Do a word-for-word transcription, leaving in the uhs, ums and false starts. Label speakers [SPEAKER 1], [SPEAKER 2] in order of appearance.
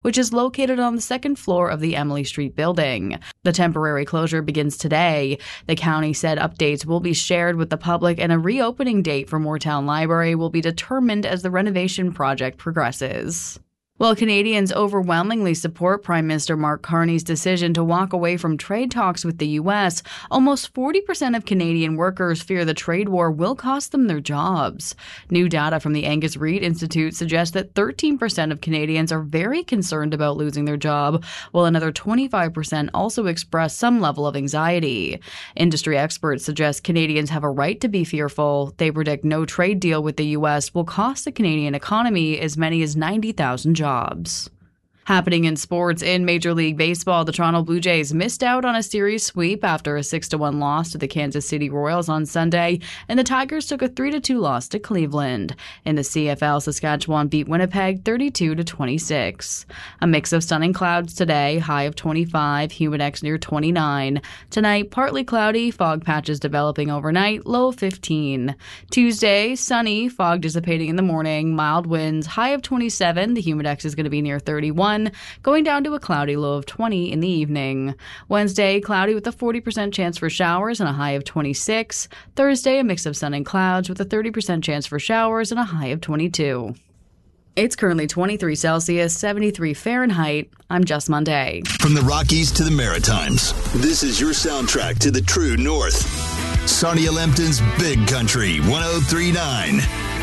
[SPEAKER 1] which is located on the second floor of the Emily Street building. The temporary closure begins today. The county said updates will be shared with the public and a reopening date for Moortown Library will be determined as the renovation project progresses. While Canadians overwhelmingly support Prime Minister Mark Carney's decision to walk away from trade talks with the U S, almost forty percent of Canadian workers fear the trade war will cost them their jobs. New data from the Angus Reid Institute suggests that thirteen percent of Canadians are very concerned about losing their job, while another twenty-five percent also express some level of anxiety. Industry experts suggest Canadians have a right to be fearful. They predict no trade deal with the U S will cost the Canadian economy as many as ninety thousand jobs. Jobs. Happening in sports, in Major League Baseball, the Toronto Blue Jays missed out on a series sweep after a six to one loss to the Kansas City Royals on Sunday, and the Tigers took a three to two loss to Cleveland. In the C F L, Saskatchewan beat Winnipeg thirty-two to twenty-six. A mix of sun and clouds today, high of twenty-five, humidex near twenty-nine. Tonight, partly cloudy, fog patches developing overnight, low fifteen. Tuesday, sunny, fog dissipating in the morning, mild winds, high of twenty-seven, the humidex is going to be near thirty-one. Going down to a cloudy low of twenty in the evening. Wednesday, cloudy with a forty percent chance for showers and a high of twenty-six. Thursday, a mix of sun and clouds with a thirty percent chance for showers and a high of twenty-two. It's currently twenty-three Celsius, seventy-three Fahrenheit. I'm Jess Monday.
[SPEAKER 2] From the Rockies to the Maritimes, this is your soundtrack to the true north. Sarnia Lambton's Big Country one oh three point nine.